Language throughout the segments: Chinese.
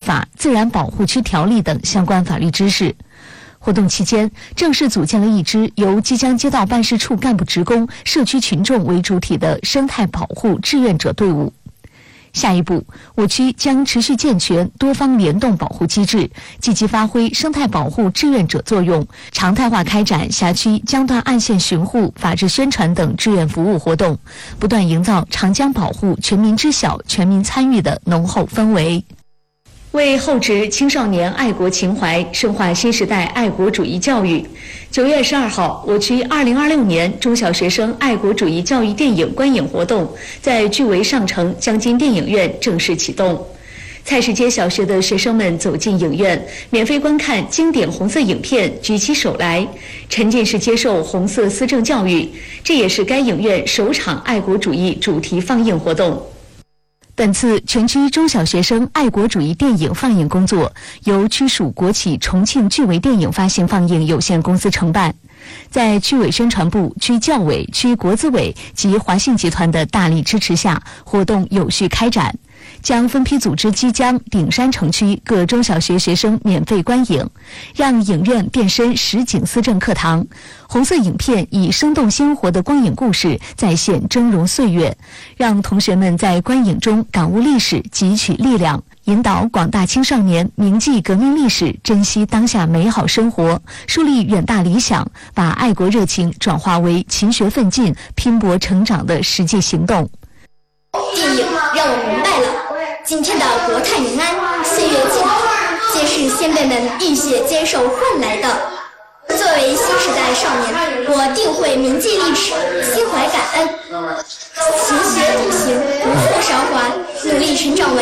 法》《自然保护区条例》等相关法律知识。活动期间，正式组建了一支由即将街道办事处干部职工、社区群众为主体的生态保护志愿者队伍。下一步，我区将持续健全多方联动保护机制，积极发挥生态保护志愿者作用，常态化开展辖区江段岸线巡护、法治宣传等志愿服务活动，不断营造长江保护全民知晓、全民参与的浓厚氛围。为厚植青少年爱国情怀，深化新时代爱国主义教育，9月12号，我区2026年中小学生爱国主义教育电影观影活动在巨围上城江津电影院正式启动。蔡市街小学的学生们走进影院，免费观看经典红色影片《举起手来》，沉浸式接受红色思政教育。这也是该影院首场爱国主义主题放映活动。本次全区中小学生爱国主义电影放映工作由区属国企重庆巨围电影发行放映有限公司承办，在区委宣传部、区教委、区国资委及华信集团的大力支持下，活动有序开展，将分批组织基江、顶山城区各中小学学生免费观影，让影院变身实景思政课堂。红色影片以生动鲜活的光影故事再现峥嵘岁月，让同学们在观影中感悟历史，汲取力量，引导广大青少年铭记革命历史，珍惜当下美好生活，树立远大理想，把爱国热情转化为勤学奋进、拼搏成长的实际行动。 电影让我明白了，今天的国泰民安、岁月静好，皆是先辈们浴血坚守换来的。作为新时代少年，我定会铭记历史，心怀感恩，勤学笃行，不负韶华，努力成长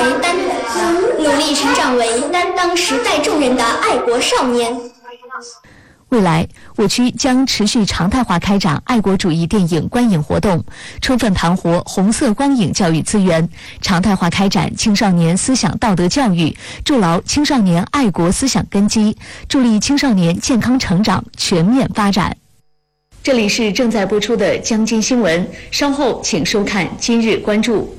为担当时代重任的爱国少年。 未来，我区将持续常态化开展爱国主义电影观影活动，充分盘活红色光影教育资源，常态化开展青少年思想道德教育，筑牢青少年爱国思想根基，助力青少年健康成长、全面发展。这里是正在播出的江津新闻，稍后请收看今日关注。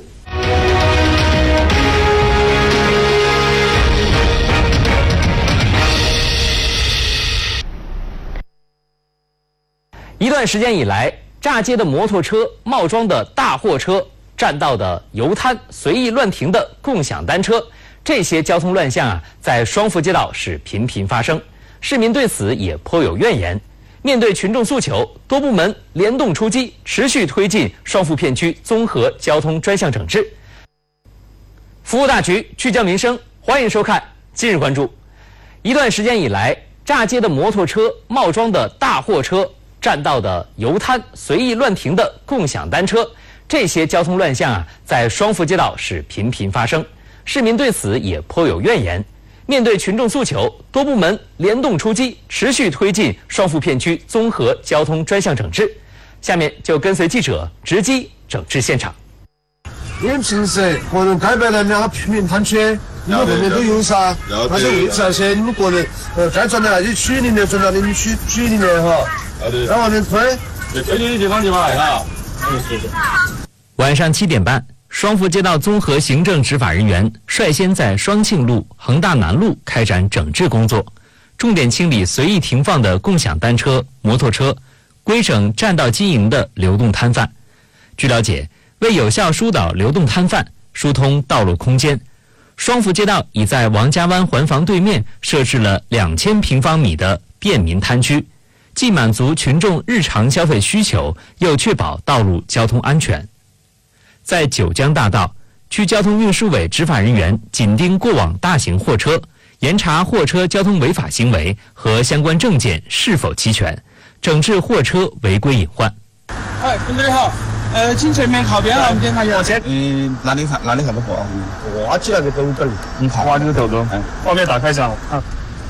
一段时间以来，炸街的摩托车、冒装的大货车、占道的油摊、随意乱停的共享单车，这些交通乱象在双福街道是频频发生，市民对此也颇有怨言。面对群众诉求，多部门联动出击，持续推进双福片区综合交通专项整治。服务大局，聚焦民生，欢迎收看今日关注。一段时间以来，炸街的摩托车、冒装的大货车、占道的油摊、随意乱停的共享单车，这些交通乱象在双福街道是频频发生，市民对此也颇有怨言。面对群众诉求，多部门联动出击，持续推进双福片区综合交通专项整治。下面就跟随记者直击整治现场。 因为平时个人该摆的两个平民摊区，你们后面都有噻，那些位置那些你们个人该转到那些区里面转到你们区里面哈。在外面推，推你的地方就来了。 晚上7点半，双福街道综合行政执法人员率先在双庆路、恒大南路开展整治工作，重点清理随意停放的共享单车、摩托车，规整占道经营的流动摊贩。据了解，为有效疏导流动摊贩，疏通道路空间，双福街道已在王家湾环房对面设置了2000平方米的便民摊区，既满足群众日常消费需求，又确保道路交通安全。在九江大道，区交通运输委执法人员紧盯过往大型货车，严查货车交通违法行为和相关证件是否齐全，整治货车违规隐患。 哎，同志你好，请前面靠边了，我们检查一下。 哪里看不过？挖起那个斗斗，你看挖这个斗斗，外面打开一下啊。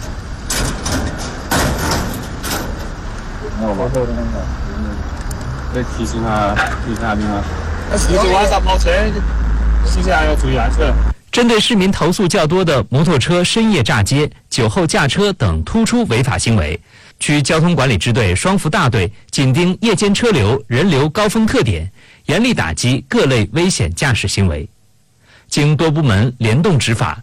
再提醒下你们，晚上跑车，提前要注意安全。 针对市民投诉较多的摩托车深夜炸街、酒后驾车等突出违法行为，区交通管理支队双福大队紧盯夜间车流、人流高峰特点，严厉打击各类危险驾驶行为。经多部门联动执法，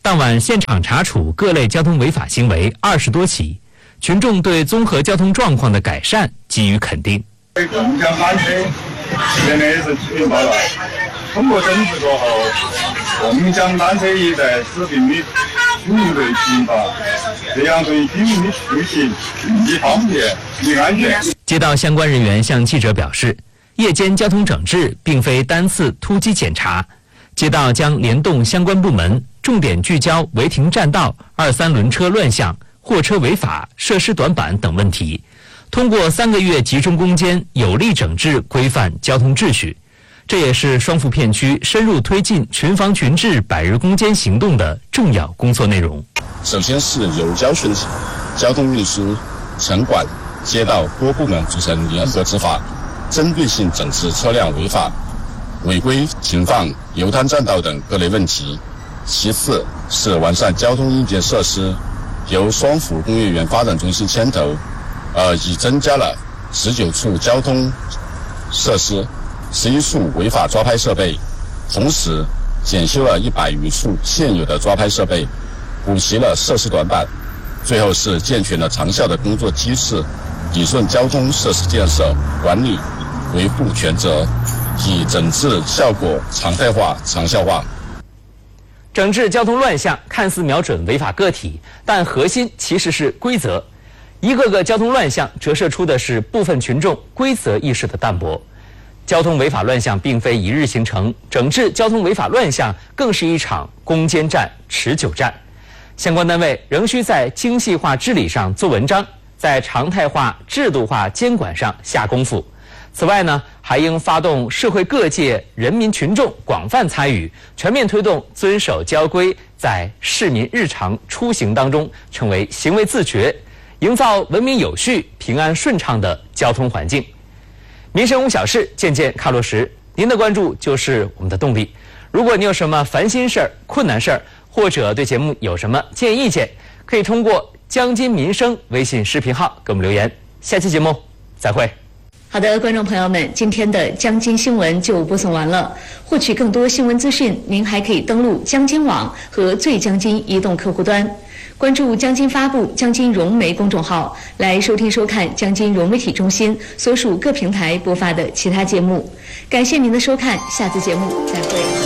当晚现场查处各类交通违法行为20多起，群众对综合交通状况的改善给予肯定。 共享单车现在是居民报道，通过整治过后，共享单车也在使病的出入为频繁，这样对居民的出行既方便又安全。 街道相关人员向记者表示，夜间交通整治并非单次突击检查，街道将联动相关部门，重点聚焦违停占道、2、3轮车乱象、货车违法、设施短板等问题，通过3个月集中攻坚，有力整治规范交通秩序。这也是双福片区深入推进群防群治100日攻坚行动的重要工作内容。 首先是由交巡、交通运输、城管、街道多部门组成联合执法，针对性整治车辆违法、违规停放、游滩占道等各类问题。其次是完善交通硬件设施，由双福工业园发展中心牵头，已增加了19处交通设施、11处违法抓拍设备，同时检修了100余处现有的抓拍设备，补齐了设施短板。最后是健全了长效的工作机制，理顺交通设施建设、管理、维护权责，以整治效果常态化、长效化。 整治交通乱象看似瞄准违法个体，但核心其实是规则。一个个交通乱象折射出的是部分群众规则意识的淡薄。交通违法乱象并非一日形成，整治交通违法乱象更是一场攻坚战、持久战。相关单位仍需在精细化治理上做文章，在常态化、制度化监管上下功夫。此外呢，还应发动社会各界人民群众广泛参与，全面推动遵守交规在市民日常出行当中成为行为自觉，营造文明有序、平安顺畅的交通环境。民生无小事，件件看落实。您的关注就是我们的动力。如果你有什么烦心事儿、困难事儿，或者对节目有什么建议意见，可以通过江津民生微信视频号给我们留言。下期节目再会。 好的，观众朋友们，今天的江津新闻就播送完了。获取更多新闻资讯，您还可以登录江津网和最江津移动客户端，关注江津发布、江津融媒公众号，来收听收看江津融媒体中心所属各平台播发的其他节目。感谢您的收看，下次节目再会。